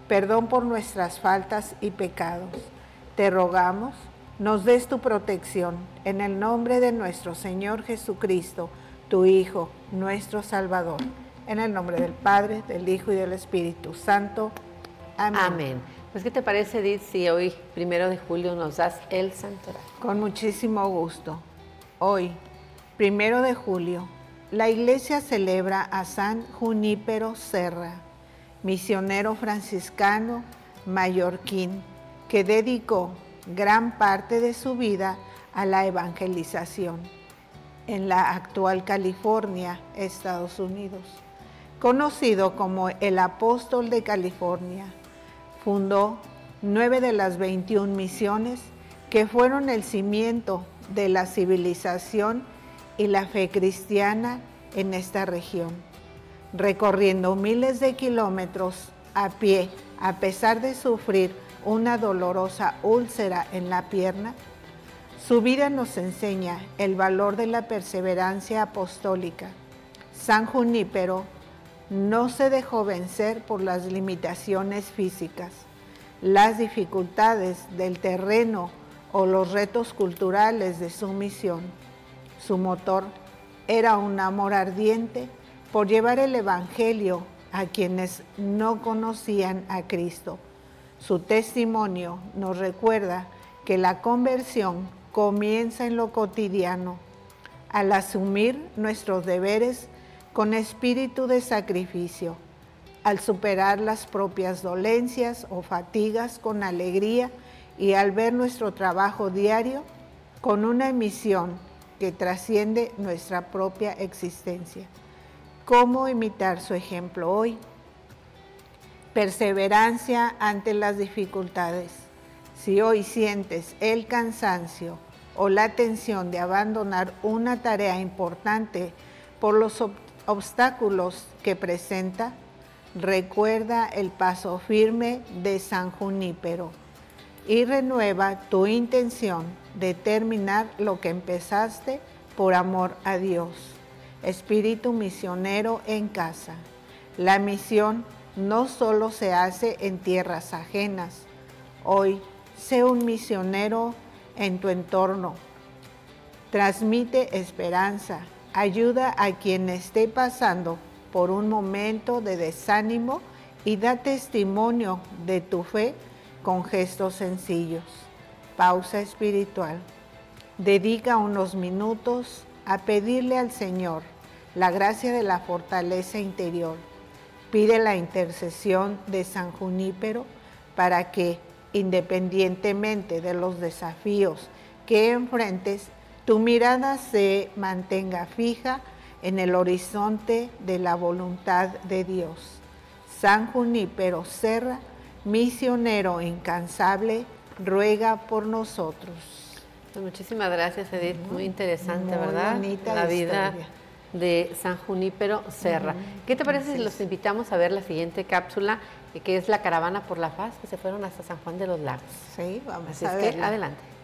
perdón por nuestras faltas y pecados. Te rogamos, nos des tu protección, en el nombre de nuestro Señor Jesucristo, tu Hijo, nuestro Salvador. En el nombre del Padre, del Hijo y del Espíritu Santo. Amén. Amén. Pues, ¿qué te parece, Edith, si hoy, 1 de julio, nos das el santoral? Con muchísimo gusto. Hoy, 1 de julio, la Iglesia celebra a San Junípero Serra, misionero franciscano mallorquín, que dedicó gran parte de su vida a la evangelización en la actual California, Estados Unidos. Conocido como el Apóstol de California, fundó 9 de las 21 misiones que fueron el cimiento de la civilización y la fe cristiana en esta región, recorriendo miles de kilómetros a pie a pesar de sufrir una dolorosa úlcera en la pierna. Su vida nos enseña el valor de la perseverancia apostólica. San Junípero no se dejó vencer por las limitaciones físicas, las dificultades del terreno o los retos culturales de su misión. Su motor era un amor ardiente por llevar el Evangelio a quienes no conocían a Cristo. Su testimonio nos recuerda que la conversión comienza en lo cotidiano, al asumir nuestros deberes con espíritu de sacrificio, al superar las propias dolencias o fatigas con alegría y al ver nuestro trabajo diario con una misión que trasciende nuestra propia existencia. ¿Cómo imitar su ejemplo hoy? Perseverancia ante las dificultades. Si hoy sientes el cansancio o la tensión de abandonar una tarea importante por los obstáculos que presenta, recuerda el paso firme de San Junípero y renueva tu intención de terminar lo que empezaste por amor a Dios. Espíritu misionero en casa. La misión no solo se hace en tierras ajenas. Hoy, sé un misionero en tu entorno. Transmite esperanza. Ayuda a quien esté pasando por un momento de desánimo y da testimonio de tu fe con gestos sencillos. Pausa espiritual. Dedica unos minutos a pedirle al Señor la gracia de la fortaleza interior. Pide la intercesión de San Junípero para que, independientemente de los desafíos que enfrentes, tu mirada se mantenga fija en el horizonte de la voluntad de Dios. San Junípero Serra, misionero incansable, ruega por nosotros. Pues muchísimas gracias, Edith. Muy interesante, muy ¿verdad? Bonita la vida historia de San Junípero Serra. ¿Qué te parece si los invitamos a ver la siguiente cápsula, que es la caravana por la paz, que se fueron hasta San Juan de los Lagos? Sí, vamos Así a es que verla. adelante.